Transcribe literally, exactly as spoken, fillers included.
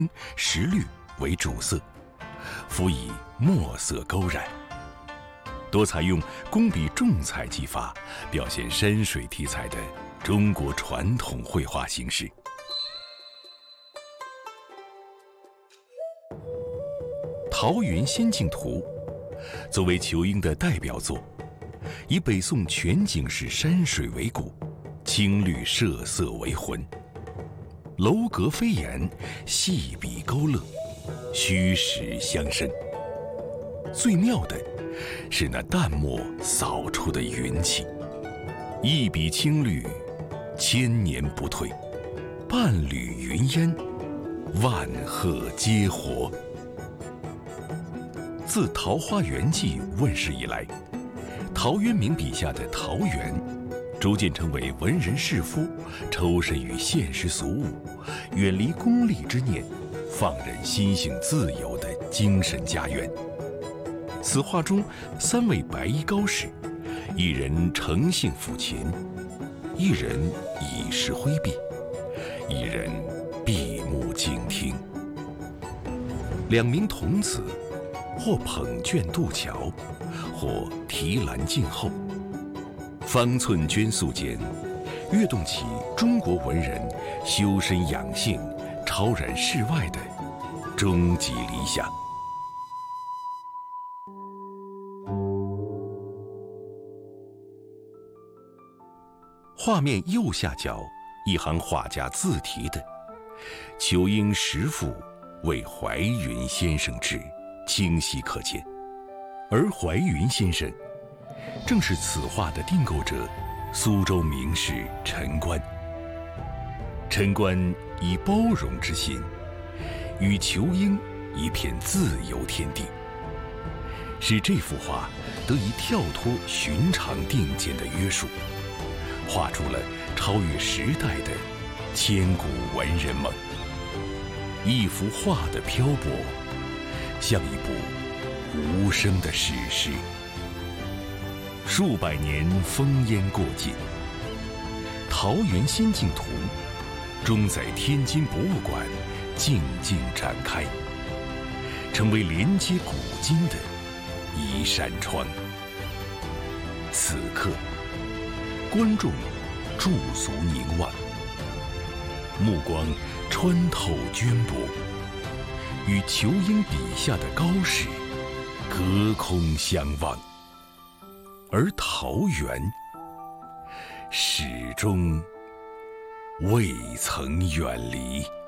石绿为主色，辅以墨色勾染，多采用工笔重彩技法，表现山水题材的中国传统绘画形式。《桃源仙境图》作为仇英的代表作，以北宋全景式山水为骨，青绿设色为魂，楼阁飞檐，细笔勾勒，虚实相生。最妙的是那淡墨扫出的云气，一笔青绿，千年不退；半缕云烟，万壑皆活。自《桃花源记》问世以来，陶渊明笔下的桃源逐渐成为文人士夫抽身于现实俗物，远离功利之念，放任心性自由的精神家园。此画中三位白衣高士，一人诚信抚琴，一人以势挥臂，一人闭目静听。两名童子或捧卷渡桥，或提篮静候，方寸捐素间，跃动起中国文人修身养性、超然世外的终极理想。画面右下角一行画家自题的“仇英时赋为怀云先生制”清晰可见，而怀云先生正是此画的订购者，苏州名士陈观。陈观以包容之心，与仇英一片自由天地，使这幅画得以跳脱寻常定见的约束，画出了超越时代的千古文人梦。一幅画的漂泊，像一部无声的史诗。数百年烽烟过尽，《桃源仙境图》终在天津博物馆静静展开，成为连接古今的一扇窗。此刻，观众驻足凝望，目光穿透绢帛，与仇英笔下的高士隔空相望，而桃源始终未曾远离。